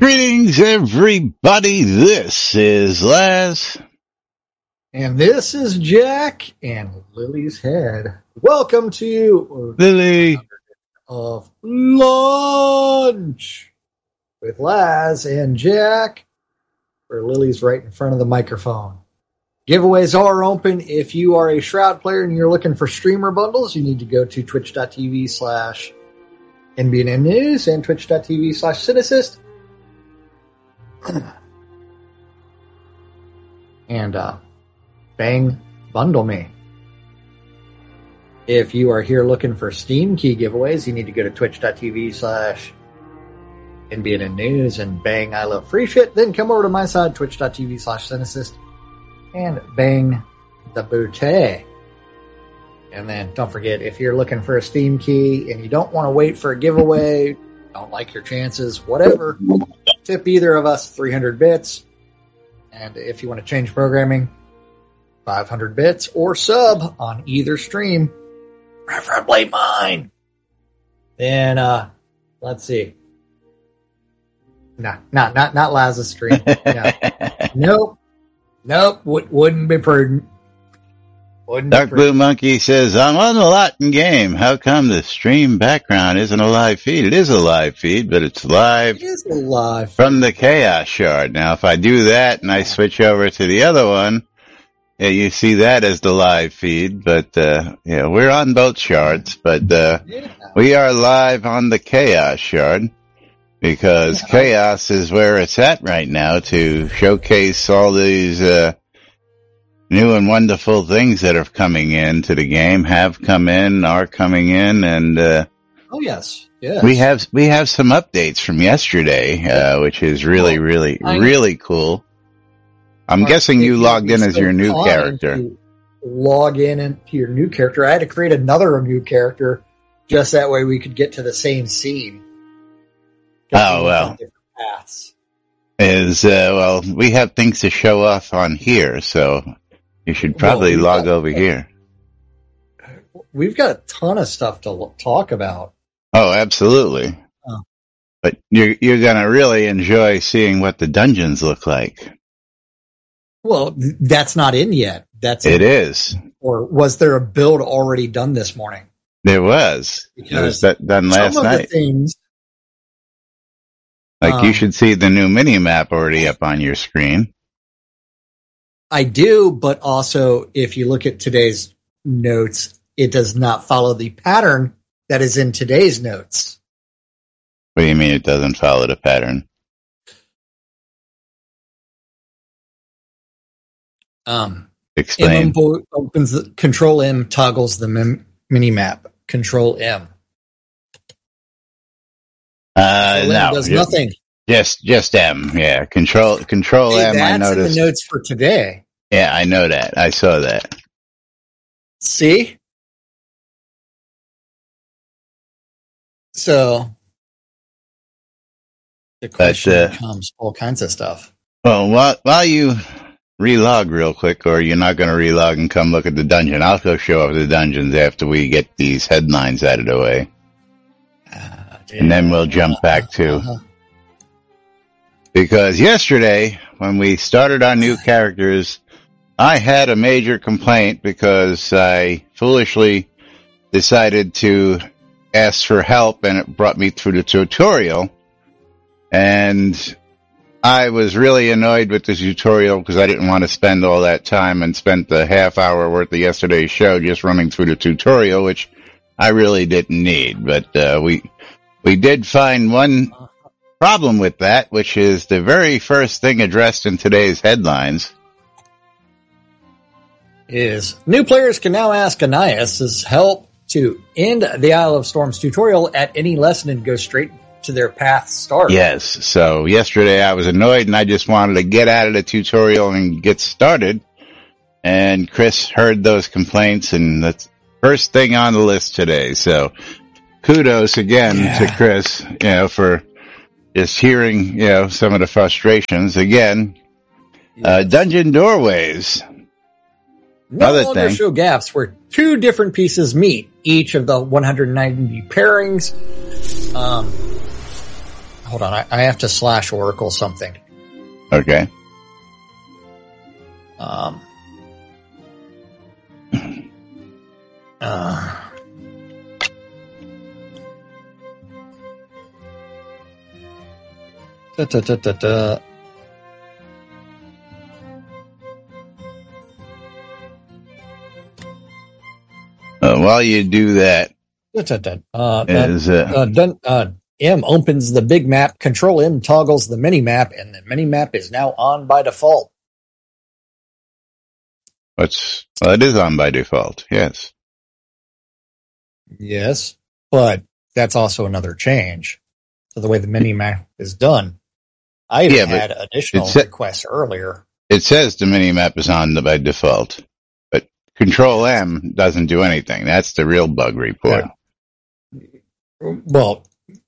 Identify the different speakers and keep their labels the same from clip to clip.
Speaker 1: Greetings, everybody. This is Laz.
Speaker 2: And this is Jack and Lily's Head. Welcome to
Speaker 1: Lily
Speaker 2: of Lunch with Laz and Jack, where Lily's right in front of the microphone. Giveaways are open. If you are a Shroud player and you're looking for streamer bundles, you need to go to twitch.tv/NBN News and twitch.tv/Cinesist. And bang, bundle me. If you are here looking for Steam key giveaways, you need to go to twitch.tv/NBN News and bang, I love free shit. Then come over to my side, twitch.tv/Cinesist, and bang the booty. And then don't forget, if you're looking for a Steam key and you don't want to wait for a giveaway, don't like your chances, whatever, tip either of us 300 bits. And if you want to change programming, 500 bits or sub on either stream, preferably mine. Then, let's see. Not Laz's stream. No. Nope. Wouldn't be prudent.
Speaker 1: Dark Blue Monkey says, I'm on the Latin game. How come the stream background isn't a live feed? It is a live feed, but it's live.
Speaker 2: It is a live
Speaker 1: from the Chaos Shard. Now, if I do that and I switch over to the other one, yeah, you see that as the live feed. But, we're on both shards, but, we are live on the Chaos Shard because Chaos is where it's at right now to showcase all these, new and wonderful things that are coming into the game, have come in, are coming in, and
Speaker 2: oh yes.
Speaker 1: We have some updates from yesterday, which is really cool. I'm guessing you logged in as your new character.
Speaker 2: Log in into your new character. I had to create another new character just that way we could get to the same scene.
Speaker 1: Oh well.
Speaker 2: Different paths.
Speaker 1: We have things to show off on here, so you should probably log over here.
Speaker 2: We've got a ton of stuff to talk about.
Speaker 1: Oh, absolutely.
Speaker 2: Oh.
Speaker 1: But you're going to really enjoy seeing what the dungeons look like.
Speaker 2: Well, that's not in yet.
Speaker 1: It is.
Speaker 2: Or was there a build already done this morning?
Speaker 1: There was. It was done last night. You should see the new mini-map already up on your screen.
Speaker 2: I do, but also if you look at today's notes, it does not follow the pattern that is in today's notes.
Speaker 1: What do you mean it doesn't follow the pattern? Explain.
Speaker 2: Opens Control M toggles the mini map. Control M.
Speaker 1: No,
Speaker 2: does nothing.
Speaker 1: Just M. Yeah, Control M. I noticed.
Speaker 2: That's in the notes for today.
Speaker 1: Yeah, I know that. I saw that.
Speaker 2: See? So the question becomes all kinds of stuff.
Speaker 1: Well, while you relog real quick, or you're not going to relog and come look at the dungeon, I'll go show up the dungeons after we get these headlines out of the way. And then we'll jump back to... Because yesterday, when we started our new characters, I had a major complaint because I foolishly decided to ask for help, and it brought me through the tutorial. And I was really annoyed with the tutorial because I didn't want to spend all that time and spent the half hour worth of yesterday's show just running through the tutorial, which I really didn't need. But we did find one problem with that, which is the very first thing addressed in today's headlines.
Speaker 2: Is new players can now ask Anais' help to end the Isle of Storms tutorial at any lesson and go straight to their path start.
Speaker 1: Yes, so yesterday I was annoyed and I just wanted to get out of the tutorial and get started. And Chris heard those complaints, and that's first thing on the list today. So kudos again to Chris, for just hearing, some of the frustrations. Again, dungeon doorways.
Speaker 2: No longer show gaps where two different pieces meet. Each of the 190 pairings hold on. I have to / Oracle something.
Speaker 1: Okay. While you do that,
Speaker 2: M opens the big map. Control M toggles the mini map, and the mini map is now on by default.
Speaker 1: it is on by default. Yes.
Speaker 2: Yes, but that's also another change to the way the mini map is done. I had additional requests earlier.
Speaker 1: It says the mini map is on by default, but Control M doesn't do anything. That's the real bug report.
Speaker 2: Yeah. Well,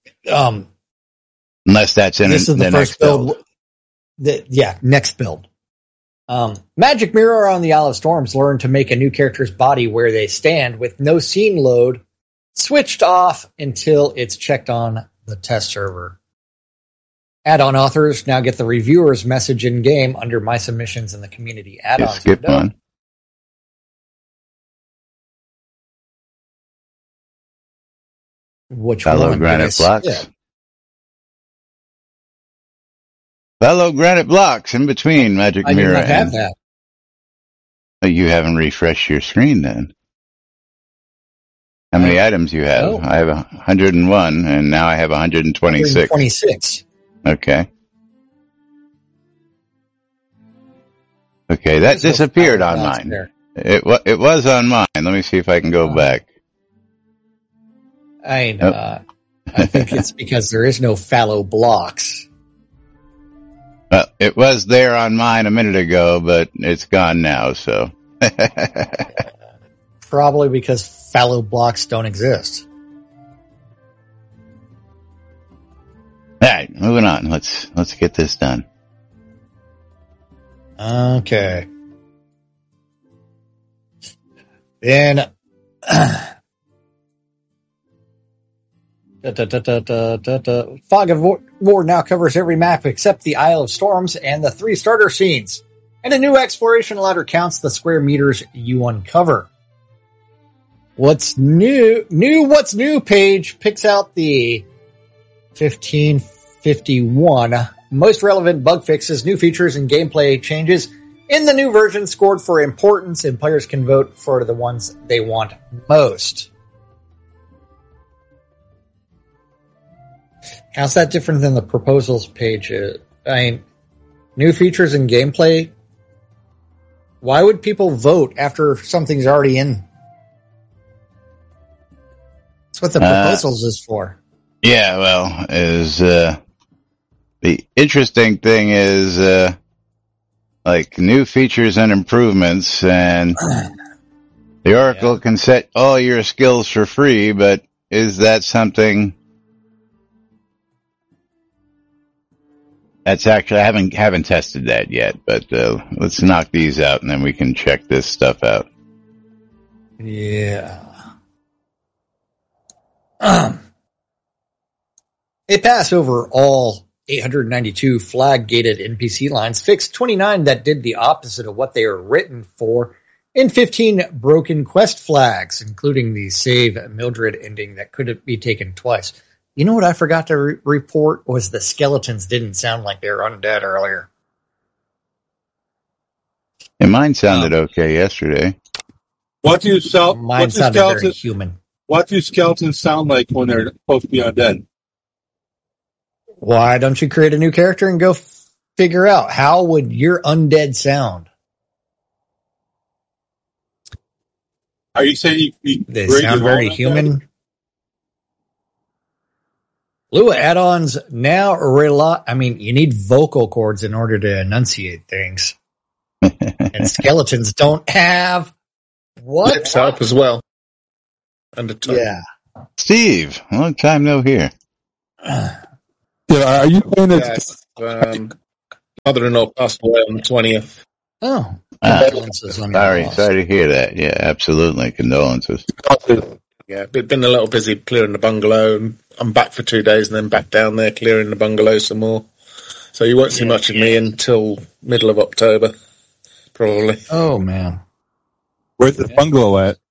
Speaker 1: unless that's in
Speaker 2: this is the first build. Next build. Magic Mirror on the Isle of Storms learned to make a new character's body where they stand with no scene load switched off until it's checked on the test server. Add-on authors now get the reviewer's message in-game under My Submissions in the community add-ons.
Speaker 1: Skip one.
Speaker 2: Which
Speaker 1: Fellow
Speaker 2: one?
Speaker 1: Granite Blocks. Yeah. Fellow Granite Blocks in between Magic Mirror.
Speaker 2: I did not have that.
Speaker 1: You haven't refreshed your screen then. How many items you have?
Speaker 2: Oh.
Speaker 1: I have 101, and now I have 126.
Speaker 2: 126.
Speaker 1: Okay. Okay, that disappeared on mine. It was on mine. Let me see if I can go back.
Speaker 2: I think it's because there is no fallow blocks.
Speaker 1: Well, it was there on mine a minute ago, but it's gone now, so.
Speaker 2: Probably because fallow blocks don't exist.
Speaker 1: Alright, moving on. Let's get this done.
Speaker 2: Okay. Then Fog of War now covers every map except the Isle of Storms and the 3 starter scenes. And a new exploration ladder counts the square meters you uncover. What's new? What's new page picks out the 1551 most relevant bug fixes, new features, and gameplay changes in the new version scored for importance, and players can vote for the ones they want most. How's that different than the proposals page? New features and gameplay. Why would people vote after something's already in? That's what the proposals is for.
Speaker 1: Yeah, well, the interesting thing is, new features and improvements, and the Oracle can set all your skills for free, but is that something that's actually, I haven't tested that yet, but let's knock these out and then we can check this stuff out.
Speaker 2: Yeah. A pass over all 892 flag-gated NPC lines fixed 29 that did the opposite of what they were written for, and 15 broken quest flags, including the save Mildred ending that couldn't be taken twice. You know what I forgot to report was the skeletons didn't sound like they were undead earlier.
Speaker 1: And mine sounded okay yesterday.
Speaker 2: Mine sounded very human.
Speaker 3: What do skeletons sound like when they're supposed to be undead?
Speaker 2: Why don't you create a new character and go figure out how would your undead sound?
Speaker 3: Are you saying
Speaker 2: they sound very human? Lua add-ons now you need vocal cords in order to enunciate things. And skeletons don't have what?
Speaker 4: Lips up as well. And the tongue.
Speaker 2: Yeah.
Speaker 1: Steve, long time no hear.
Speaker 3: Yeah, are you playing it?
Speaker 4: Yes, mother-in-law passed away on the 20th.
Speaker 2: Oh. Condolences on
Speaker 1: sorry to hear that. Yeah, absolutely. Condolences.
Speaker 4: Yeah, been a little busy clearing the bungalow and I'm back for 2 days and then back down there clearing the bungalow some more. So you won't see much of me until middle of October, probably.
Speaker 2: Oh, man.
Speaker 3: Where's the bungalow at?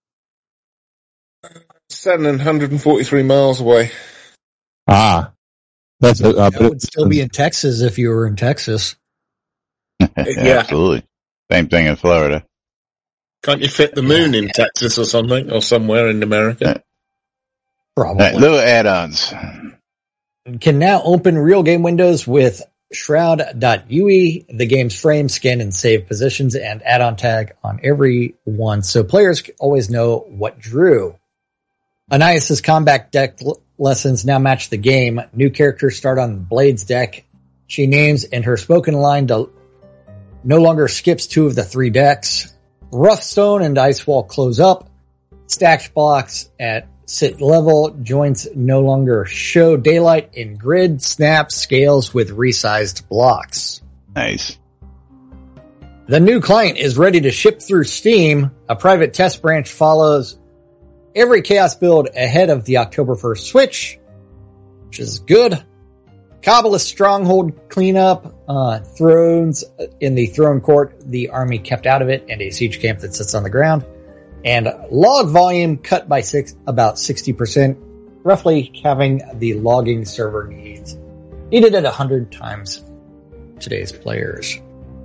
Speaker 4: 743 miles away.
Speaker 3: Ah, that's
Speaker 2: That would still be in Texas if you were in Texas.
Speaker 4: Yeah.
Speaker 1: Absolutely. Same thing in Florida.
Speaker 4: Can't you fit the moon in Texas or something, or somewhere in America?
Speaker 2: Probably.
Speaker 1: Little add-ons.
Speaker 2: Can now open real game windows with Shroud.ue, the game's frame, scan, and save positions, and add-on tag on every one, so players always know what drew. Anais' combat deck lessons now match the game. New characters start on Blade's deck. She names in her spoken line no longer skips 2 of the 3 decks. Roughstone and Icewall close up. Stacked blocks at sit level. Joints no longer show daylight in grid. Snap scales with resized blocks.
Speaker 1: Nice.
Speaker 2: The new client is ready to ship through Steam. A private test branch follows every Chaos build ahead of the October 1st Switch, which is good. Kabbalist Stronghold cleanup, thrones in the throne court, the army kept out of it, and a siege camp that sits on the ground. And log volume cut by about 60%, roughly having the logging server needed at 100 times today's players.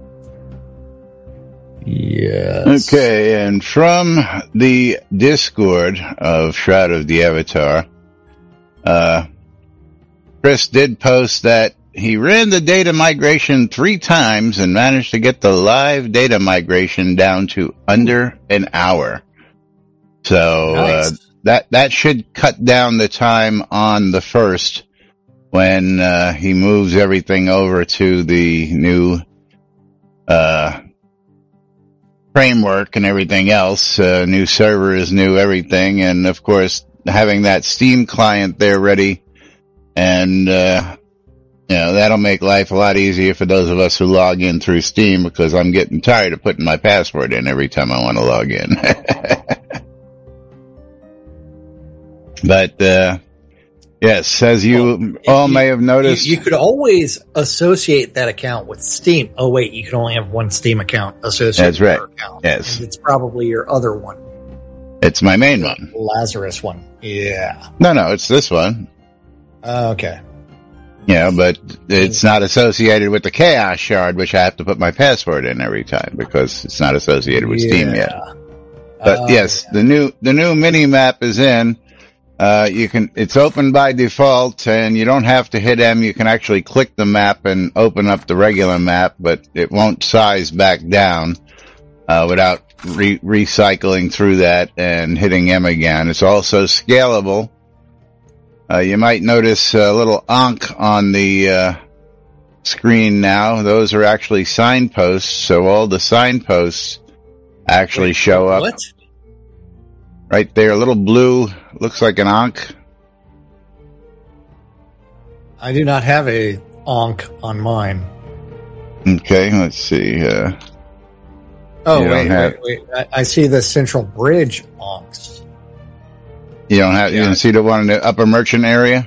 Speaker 2: Yes.
Speaker 1: Okay, and from the Discord of Shroud of the Avatar, Chris did post that he ran the data migration 3 times and managed to get the live data migration down to under an hour. So,
Speaker 2: Nice.
Speaker 1: that should cut down the time on the first when, he moves everything over to the new, framework and everything else, new servers, new everything, and of course, having that Steam client there ready, and, that'll make life a lot easier for those of us who log in through Steam, because I'm getting tired of putting my password in every time I want to log in. But, yes, as you all may have noticed.
Speaker 2: You could always associate that account with Steam. Oh, wait, you can only have one Steam account associated
Speaker 1: That's right.
Speaker 2: with your account.
Speaker 1: Yes.
Speaker 2: It's probably your other one.
Speaker 1: It's my main one.
Speaker 2: Lazarus one. Yeah.
Speaker 1: No, it's this one.
Speaker 2: Okay.
Speaker 1: Yeah, but it's not associated with the Chaos Shard, which I have to put my password in every time because it's not associated with Steam yet. But yes, the new mini map is in. It's open by default and you don't have to hit M. You can actually click the map and open up the regular map, but it won't size back down, without recycling through that and hitting M again. It's also scalable. You might notice a little Ankh on the, screen now. Those are actually signposts, so all the signposts actually show up.
Speaker 2: What?
Speaker 1: Right there, a little blue, looks like an Ankh.
Speaker 2: I do not have a Ankh on mine.
Speaker 1: Okay, let's see.
Speaker 2: Oh,
Speaker 1: You don't
Speaker 2: wait. I see the Central Bridge Ankhs.
Speaker 1: You don't see the one in the upper merchant area?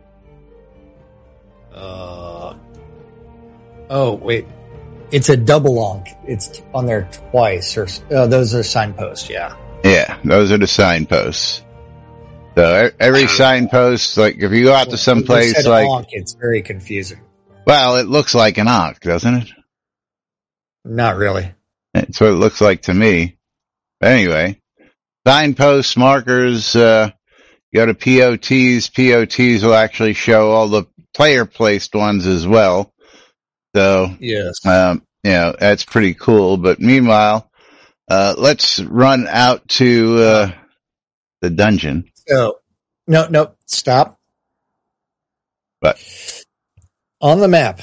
Speaker 2: Oh, wait. It's a double Ankh. It's on there twice. Those are signposts, yeah.
Speaker 1: Yeah, those are the signposts. So every signpost, like if you go out to some
Speaker 2: When you
Speaker 1: place
Speaker 2: said
Speaker 1: like,
Speaker 2: Ankh, it's very confusing.
Speaker 1: well, it looks like an Ankh, doesn't it?
Speaker 2: Not really.
Speaker 1: That's what it looks like to me. But anyway, signposts, markers, go to POTs. POTs will actually show all the player placed ones as well. So,
Speaker 2: Yes.
Speaker 1: that's pretty cool. But meanwhile, let's run out to, the dungeon.
Speaker 2: So, no, stop.
Speaker 1: But
Speaker 2: On the map,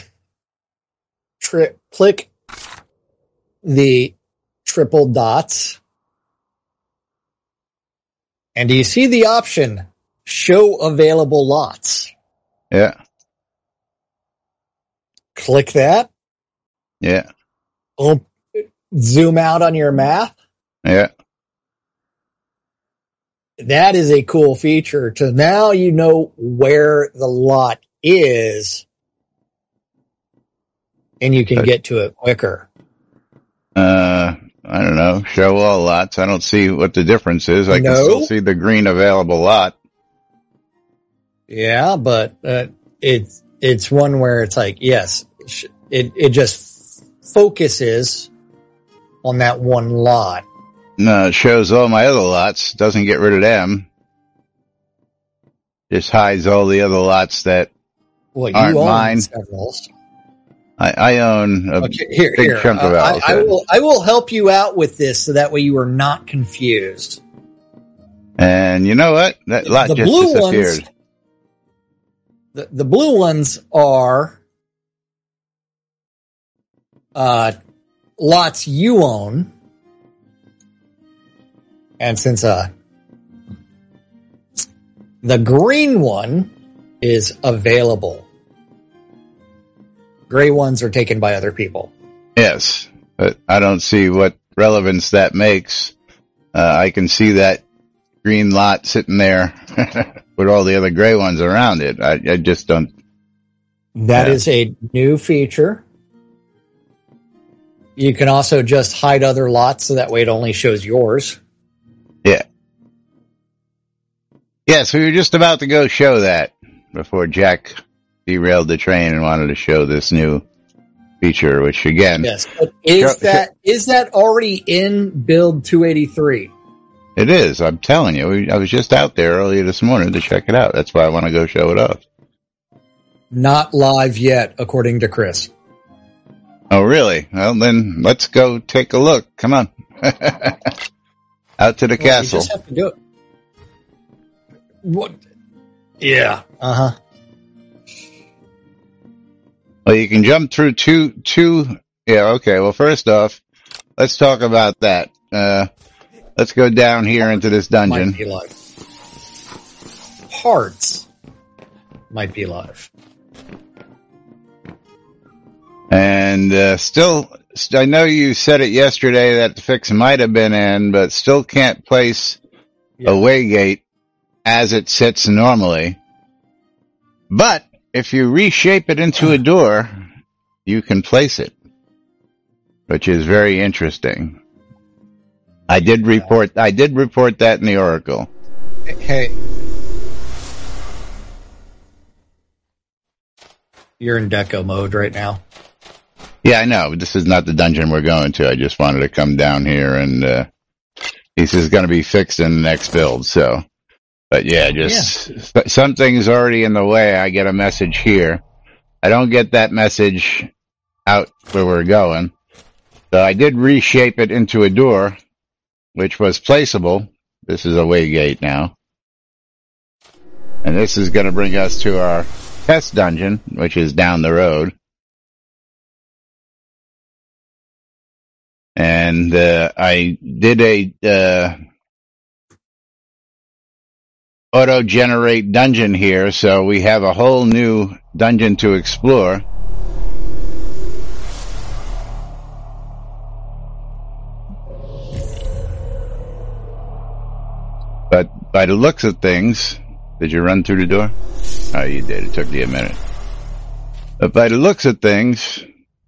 Speaker 2: click the triple dots. And do you see the option, show available lots?
Speaker 1: yeah,
Speaker 2: Click that.
Speaker 1: yeah,
Speaker 2: Zoom out on your map.
Speaker 1: yeah.
Speaker 2: that is a cool feature. To now you know where the lot is, and you can get to it quicker.
Speaker 1: I don't know. Show all lots. I don't see what the difference is. I can still see the green available lot.
Speaker 2: Yeah, but it's one where it's like, yes, it just focuses on that one lot.
Speaker 1: No, it shows all my other lots. Doesn't get rid of them. Just hides all the other lots that aren't mine.
Speaker 2: Severals.
Speaker 1: I own a big chunk of Alcid.
Speaker 2: I will help you out with this so that way you are not confused.
Speaker 1: And you know what? That lot just disappeared.
Speaker 2: The blue ones are lots you own. And since the green one is available, gray ones are taken by other people.
Speaker 1: Yes, but I don't see what relevance that makes. I can see that green lot sitting there with all the other gray ones around it. I just don't.
Speaker 2: That is a new feature. You can also just hide other lots so that way it only shows yours.
Speaker 1: Yeah. Yes, we were just about to go show that before Jack derailed the train and wanted to show this new feature, which again...
Speaker 2: Yes, but is that already in build 283?
Speaker 1: It is, I'm telling you. I was just out there earlier this morning to check it out. That's why I want to go show it off.
Speaker 2: Not live yet, according to Chris.
Speaker 1: Oh, really? Well, then let's go take a look. Come on. Out to the castle.
Speaker 2: You just have to do it. What? Yeah. Uh-huh.
Speaker 1: Well, you can jump through two. Yeah, okay. Well, first off, let's talk about that. Let's go down here into this dungeon.
Speaker 2: Might be live. Parts might be live.
Speaker 1: And still, I know you said it yesterday that the fix might have been in, but still can't place a waygate as it sits normally. But if you reshape it into a door, you can place it, which is very interesting. I did report that in the Oracle.
Speaker 2: Hey. You're in deco mode right now.
Speaker 1: Yeah, I know. This is not the dungeon we're going to. I just wanted to come down here and, this is going to be fixed in the next build, so. But yeah, something's already in the way. I get a message here. I don't get that message out where we're going. So I did reshape it into a door, which was placeable. This is a waygate now. And this is going to bring us to our test dungeon, which is down the road. And I did a auto-generate dungeon here, so we have a whole new dungeon to explore. But by the looks of things, did you run through the door? Oh, you did. It took you a minute. But by the looks of things,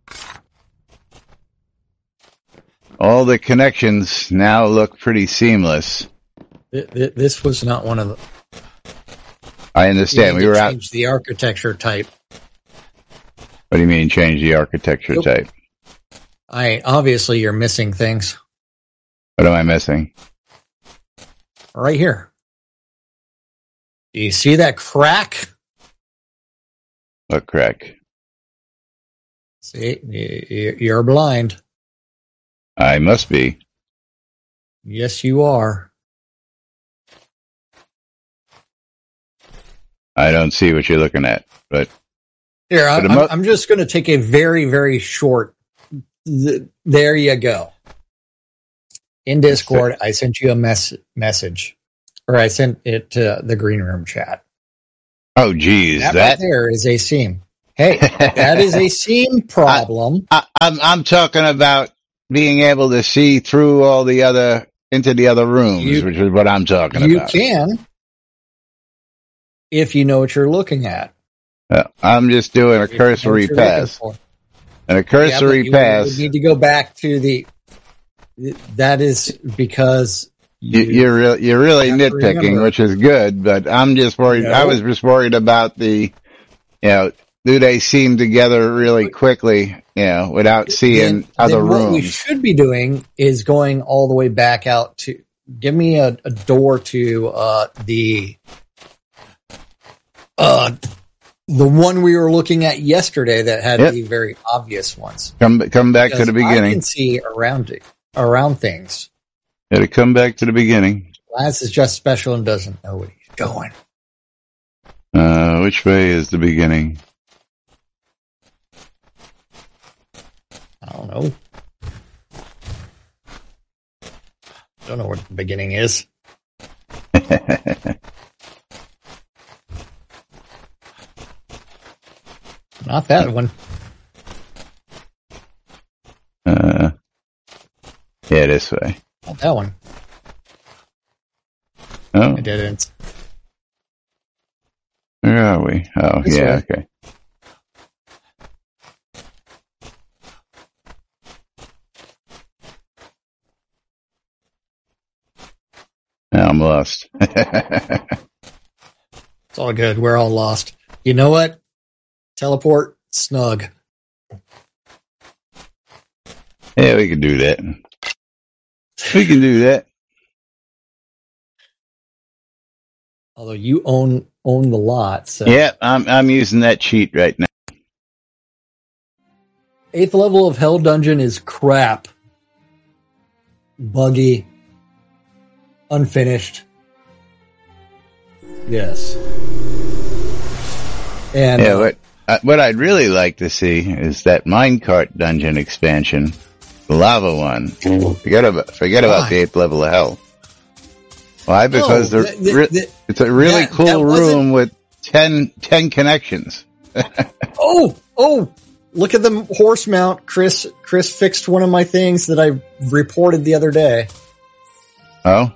Speaker 1: all the connections now look pretty seamless.
Speaker 2: This was not one of the...
Speaker 1: I understand. We were out...
Speaker 2: Change the architecture type.
Speaker 1: What do you mean change the architecture type?
Speaker 2: Obviously you're missing things.
Speaker 1: What am I missing?
Speaker 2: Right here. Do you see that crack?
Speaker 1: What crack?
Speaker 2: See, you're blind.
Speaker 1: I must be.
Speaker 2: Yes, you are.
Speaker 1: I don't see what you're looking at, but
Speaker 2: here, I'm just going to take a very, very short. There you go. In Discord, I sent you a message, or I sent it to the green room chat.
Speaker 1: Oh, geez,
Speaker 2: that right there is a seam. Hey, that is a seam problem.
Speaker 1: I'm talking about being able to see through all the other into the other rooms, which is what I'm talking
Speaker 2: You
Speaker 1: about.
Speaker 2: can, if you know what you're looking at.
Speaker 1: I'm just doing a
Speaker 2: If you know
Speaker 1: cursory
Speaker 2: what you're
Speaker 1: pass.
Speaker 2: looking for.
Speaker 1: And a cursory
Speaker 2: You
Speaker 1: pass.
Speaker 2: would need to go back to the. That is because
Speaker 1: You're really
Speaker 2: have to
Speaker 1: nitpicking,
Speaker 2: remember.
Speaker 1: which is good, but I'm just worried.
Speaker 2: No.
Speaker 1: I was just worried about do they seem together really quickly, without seeing other
Speaker 2: then what we
Speaker 1: rooms?
Speaker 2: should be doing is going all the way back out to. Give me a door to the one we were looking at yesterday that had
Speaker 1: Yep.
Speaker 2: the very obvious ones.
Speaker 1: Come back to
Speaker 2: Because
Speaker 1: the
Speaker 2: I
Speaker 1: beginning.
Speaker 2: can see around things.
Speaker 1: Gotta come back to the beginning.
Speaker 2: Lance is just special and doesn't know what he's doing.
Speaker 1: Which way is the beginning?
Speaker 2: I don't know. Don't know what the beginning is. Not that one.
Speaker 1: Yeah, this way.
Speaker 2: Not that one.
Speaker 1: Oh,
Speaker 2: I didn't.
Speaker 1: where are we? Oh,
Speaker 2: This
Speaker 1: yeah,
Speaker 2: way.
Speaker 1: okay. Now I'm lost.
Speaker 2: It's all good. We're all lost. You know what? Teleport snug.
Speaker 1: Yeah, we can do that. We can do that.
Speaker 2: Although you own the lot, so
Speaker 1: Yeah, I'm using that cheat right now.
Speaker 2: 8th level of Hell Dungeon is crap. Buggy. Unfinished. Yes. And
Speaker 1: Yeah, what I'd really like to see is that minecart dungeon expansion, the lava one. Forget about the 8th level of hell. Why? Because it's a really
Speaker 2: that
Speaker 1: cool
Speaker 2: wasn't-
Speaker 1: room with 10 connections.
Speaker 2: Oh, look at the horse mount. Chris fixed one of my things that I reported the other day.
Speaker 1: Oh?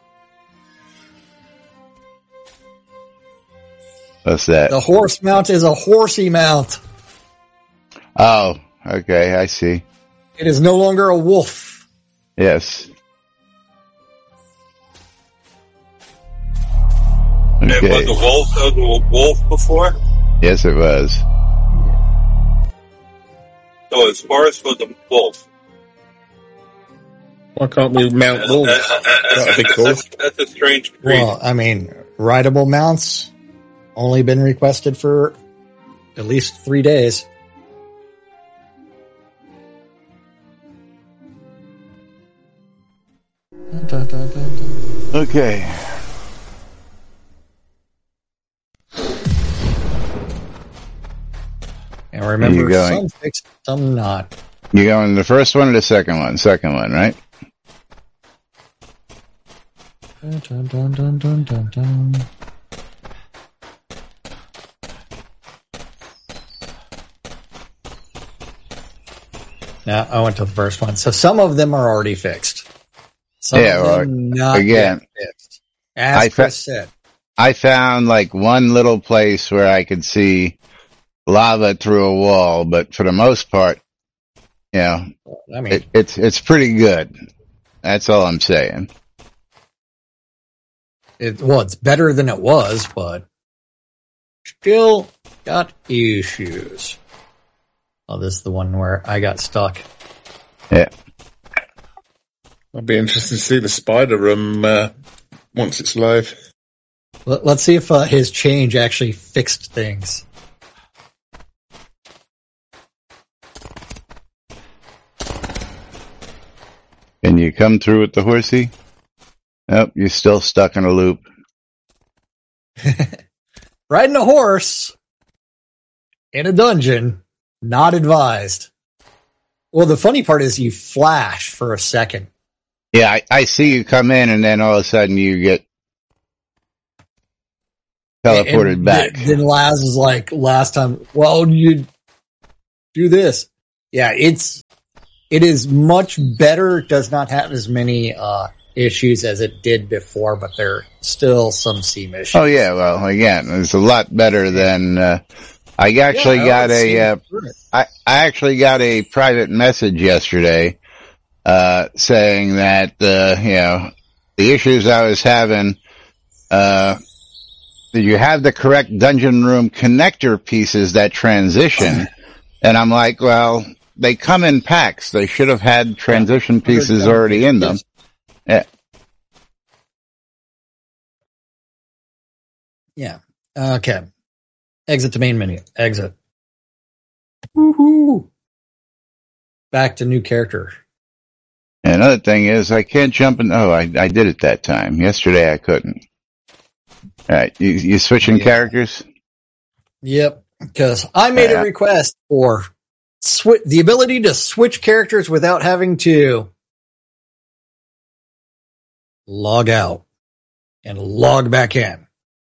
Speaker 1: What's that?
Speaker 2: The horse mount is a horsey mount.
Speaker 1: Oh, okay, I see.
Speaker 2: It is no longer a wolf.
Speaker 1: Yes.
Speaker 3: It was a wolf before,
Speaker 1: Yes, it was.
Speaker 3: so as far as for the wolf.
Speaker 4: Why can't we mount wolves? That'd be cool.
Speaker 3: That's a strange breed.
Speaker 2: Well, I mean, rideable mounts only been requested for at least 3 days.
Speaker 1: Okay.
Speaker 2: And remember,
Speaker 1: you going?
Speaker 2: some fixed, some not.
Speaker 1: You going the first one or the second one? Second one, right?
Speaker 2: Dun, dun, dun, dun, dun, dun. Yeah, I went to the first one. So some of them are already fixed. Some
Speaker 1: Yeah,
Speaker 2: of them not
Speaker 1: again,
Speaker 2: yet fixed. As Chris said.
Speaker 1: I found like one little place where I could see lava through a wall, but for the most part,
Speaker 2: I mean,
Speaker 1: it's pretty good. That's all I'm saying.
Speaker 2: it's better than it was, but still got issues. Oh, this is the one where I got stuck.
Speaker 1: Yeah.
Speaker 4: I'd be interested to see the spider room once it's live.
Speaker 2: Let's see if his change actually fixed things.
Speaker 1: Can you come through with the horsey? Nope, you're still stuck in a loop.
Speaker 2: Riding a horse in a dungeon, not advised. Well, the funny part is you flash for a second.
Speaker 1: Yeah, I see you come in and then all of a sudden you get teleported
Speaker 2: And
Speaker 1: back.
Speaker 2: Then Laz is like, last time, well, you do this. Yeah, it is much better. It does not have as many issues as it did before, but there are still some seam issues.
Speaker 1: Oh yeah, well, again, it's a lot better than. I actually I actually got a private message yesterday saying that the issues I was having. Did you have the correct dungeon room connector pieces that transition? And I'm like, well, they come in packs. They should have had transition pieces already in them. Yeah.
Speaker 2: Yeah. Okay. Exit the main menu. Exit. Woohoo! Back to new character.
Speaker 1: And another thing is, I can't jump in. Oh, I did it that time. Yesterday I couldn't. All right, you switching characters?
Speaker 2: Yep, because I made a request for the ability to switch characters without having to log out and log back in.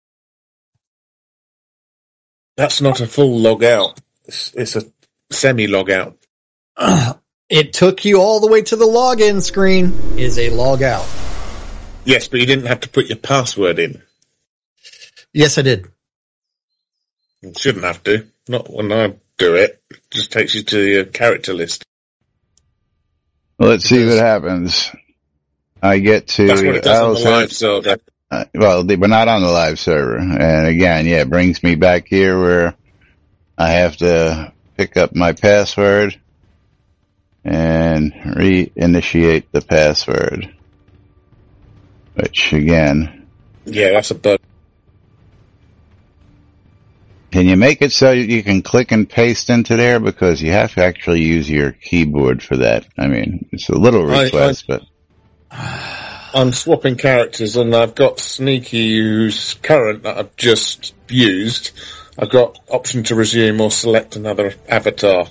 Speaker 4: That's not a full log out. It's a semi-log out.
Speaker 2: It took you all the way to the login screen. Is a log out.
Speaker 4: Yes, but you didn't have to put your password in.
Speaker 2: Yes, I did.
Speaker 4: You shouldn't have to. Not when I do it. It just takes you to your character list.
Speaker 1: Well, let's see what happens. I get to...
Speaker 4: That's what it does on the live server.
Speaker 1: Well, we're not on the live server. And again, it brings me back here where I have to pick up my password and reinitiate the password. Which, again...
Speaker 4: Yeah, that's a bug.
Speaker 1: Can you make it so you can click and paste into there? Because you have to actually use your keyboard for that. I mean, it's a little request, but...
Speaker 4: I'm swapping characters and I've got Sneaky, who's current, that I've just used. I've got option to resume or select another avatar.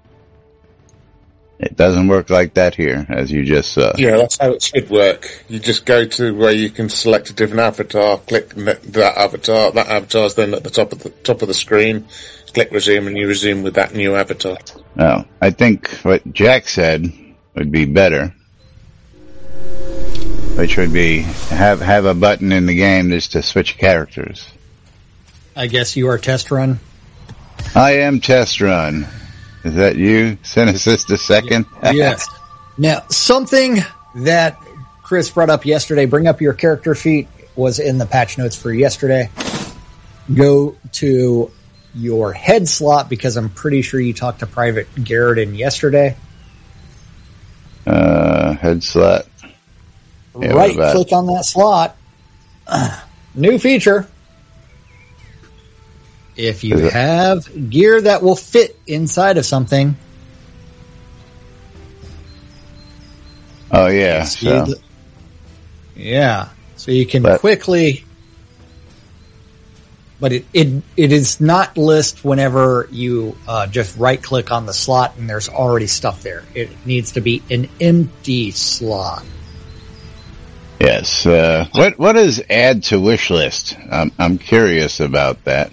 Speaker 1: It doesn't work like that here, as you just saw.
Speaker 4: Yeah, that's how it should work. You just go to where you can select a different avatar, click that avatar. That avatar's then at the top of the screen. Click resume, and you resume with that new avatar.
Speaker 1: Oh, I think what Jack said would be better, which would be have a button in the game just to switch characters.
Speaker 2: I guess you are Test Run.
Speaker 1: I am Test Run. Is that you, Cynicist the second?
Speaker 2: Yes. Now, something that Chris brought up yesterday, bring up your character sheet, was in the patch notes for yesterday. Go to your head slot, because I'm pretty sure you talked to Private Garrett yesterday.
Speaker 1: Head slot. Yeah,
Speaker 2: right click on that slot. New feature. If you have gear that will fit inside of something.
Speaker 1: Oh, yeah.
Speaker 2: So you can quickly... But it is not list whenever you just right-click on the slot and there's already stuff there. It needs to be an empty slot.
Speaker 1: Yes. What is add to wish list? I'm curious about that.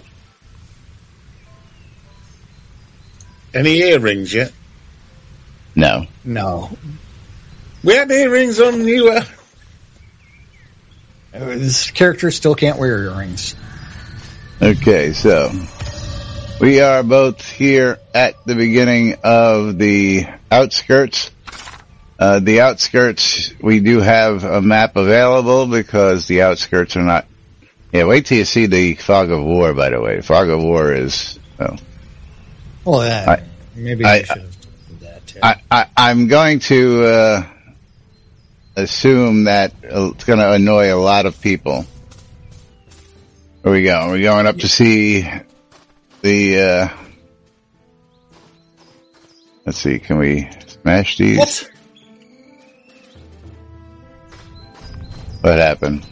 Speaker 4: Any earrings yet?
Speaker 1: No.
Speaker 4: We had earrings on you.
Speaker 2: This character still can't wear earrings.
Speaker 1: Okay, so we are both here at the beginning of the outskirts. The outskirts, we do have a map available because the outskirts are not... Yeah, wait till you see the Fog of War, by the way. Fog of War is...
Speaker 2: Well, maybe I should have told that too.
Speaker 1: I'm going to assume that it's going to annoy a lot of people. Where we go? We're going up to see the... let's see, can we smash these? What happened?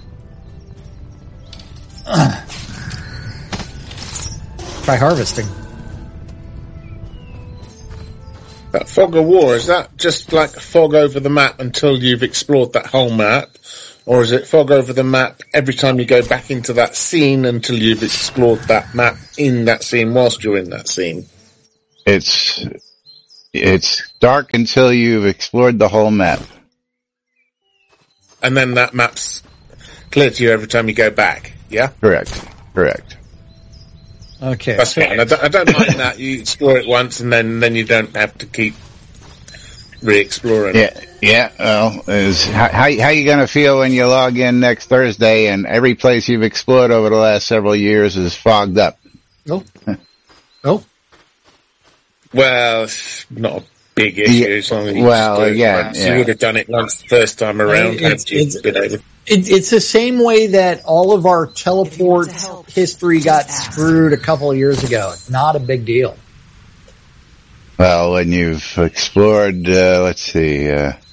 Speaker 2: Try harvesting.
Speaker 4: That Fog of War, is that just like fog over the map until you've explored that whole map? Or is it fog over the map every time you go back into that scene until you've explored that map in that scene whilst you're in that scene?
Speaker 1: It's dark until you've explored the whole map.
Speaker 4: and then that map's clear to you every time you go back. Yeah,
Speaker 1: Correct.
Speaker 2: Okay.
Speaker 4: that's fine. I don't mind that. You explore it once, and then you don't have to keep re-exploring.
Speaker 1: Yeah. Well, how you gonna feel when you log in next Thursday and every place you've explored over the last several years is fogged up?
Speaker 2: Oh.
Speaker 4: Well, it's not a big issue. As long as you
Speaker 1: Well,
Speaker 4: just do it
Speaker 1: again,
Speaker 4: once.
Speaker 1: yeah.
Speaker 4: You would have done it once the first time around.
Speaker 2: It's-
Speaker 4: Had you been able.
Speaker 2: It's the same way that all of our teleport history got screwed a couple of years ago. It's not a big deal.
Speaker 1: Well, when you've explored, let's see,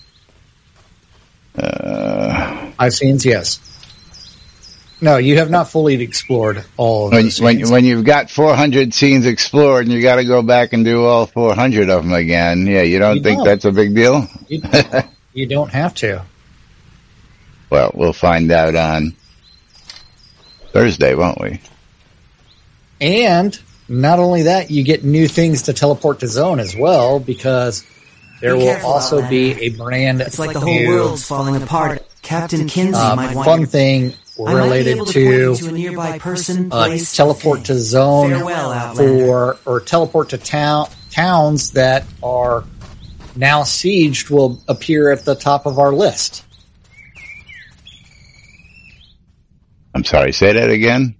Speaker 2: I've seen, yes. No, you have not fully explored all of those scenes.
Speaker 1: when you've got 400 scenes explored and you got to go back and do all 400 of them again, yeah, you don't think that's a big deal?
Speaker 2: You don't have to.
Speaker 1: Well, we'll find out on Thursday, won't we?
Speaker 2: And not only that, you get new things to teleport to zone as well, because there will also be a brand
Speaker 5: It's like the whole
Speaker 2: new
Speaker 5: world's falling apart. Captain Kinsey might want
Speaker 2: fun thing
Speaker 5: I might be
Speaker 2: related
Speaker 5: able to point you to
Speaker 2: to
Speaker 5: a nearby person, place,
Speaker 2: teleport to zone
Speaker 5: Farewell, Outlander.
Speaker 2: or teleport to towns that are now sieged will appear at the top of our list.
Speaker 1: I'm sorry, say that again?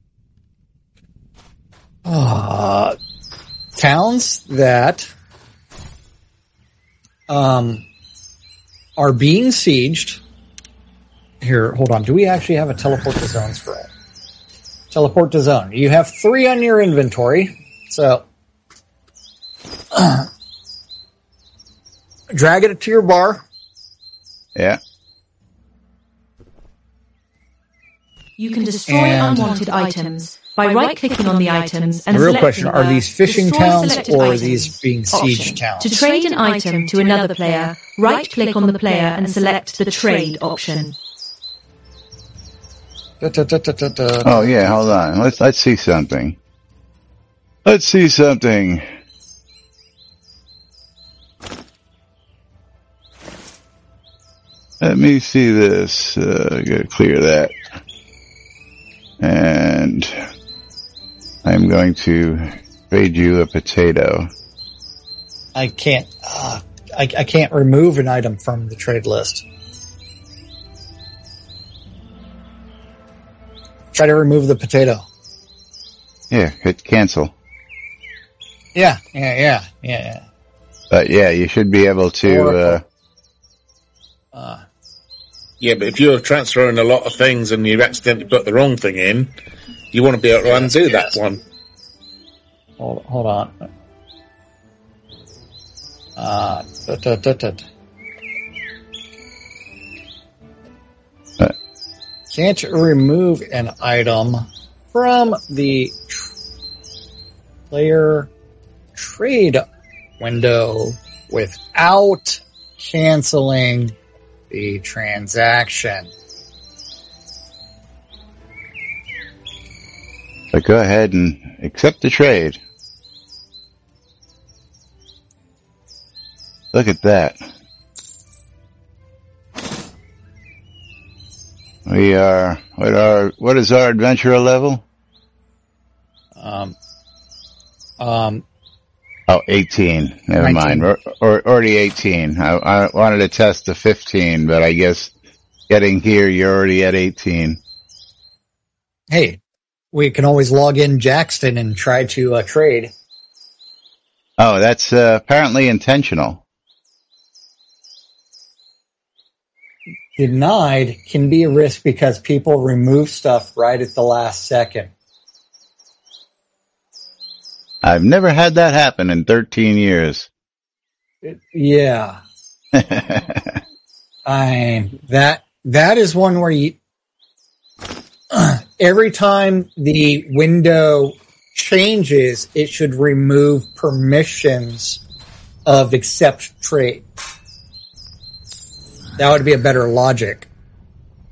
Speaker 2: Towns that are being sieged. Here, hold on. Do we actually have a teleport to zone scroll? Teleport to zone. You have 3 on your inventory. So drag it to your bar.
Speaker 1: Yeah.
Speaker 6: You can destroy
Speaker 2: And-
Speaker 6: unwanted items by right-clicking on the items and
Speaker 2: The real
Speaker 6: selecting
Speaker 2: question, are
Speaker 6: the
Speaker 2: these fishing
Speaker 6: Destroy
Speaker 2: towns
Speaker 6: selected
Speaker 2: or are
Speaker 6: items
Speaker 2: these being siege
Speaker 6: option.
Speaker 2: towns?
Speaker 6: To trade an item to another player, right-click on the player and select the trade option.
Speaker 1: Oh yeah, hold on. Let's see something. Let's see something. Let me see this. Gotta clear that. And I'm going to trade you a potato.
Speaker 2: I can't. I can't remove an item from the trade list. Try to remove the potato.
Speaker 1: Yeah, hit cancel.
Speaker 2: Yeah.
Speaker 1: But yeah, you should be able to,
Speaker 4: Yeah, but if you're transferring a lot of things and you've accidentally put the wrong thing in, you want to be able to undo that one.
Speaker 2: Hold on. Can't remove an item from the player trade window without canceling the transaction.
Speaker 1: but go ahead and accept the trade. Look at that. We are, what is our adventurer level? Oh, 18. Never
Speaker 2: 19.
Speaker 1: mind. Or already 18. I wanted to test the 15, but I guess getting here, you're already at 18.
Speaker 2: Hey, we can always log in Jackson and try to trade.
Speaker 1: Oh, that's apparently intentional.
Speaker 2: Denied can be a risk because people remove stuff right at the last second.
Speaker 1: I've never had that happen in 13 years.
Speaker 2: Yeah. That is one where you, every time the window changes, it should remove permissions of accept trade. That would be a better logic.